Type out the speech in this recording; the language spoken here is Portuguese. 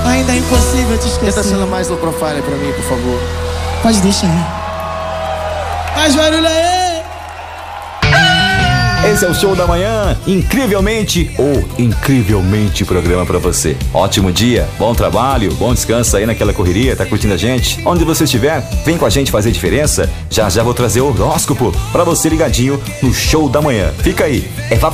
Ainda é impossível te esquecer. Tenta sendo mais low profile pra mim, por favor. Pode deixar. Faz barulho aí! Esse é o Show da Manhã, incrivelmente ou incrivelmente programa pra você. Ótimo dia, bom trabalho, bom descanso aí naquela correria, tá curtindo a gente? Onde você estiver, vem com a gente fazer diferença. Já já vou trazer o horóscopo pra você ligadinho no Show da Manhã. Fica aí, é papo